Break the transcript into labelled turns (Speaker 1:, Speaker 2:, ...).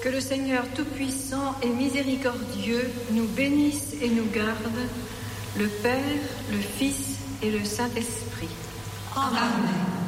Speaker 1: Que le Seigneur Tout-Puissant et Miséricordieux nous bénisse et nous garde, le Père, le Fils et le Saint-Esprit.
Speaker 2: Amen.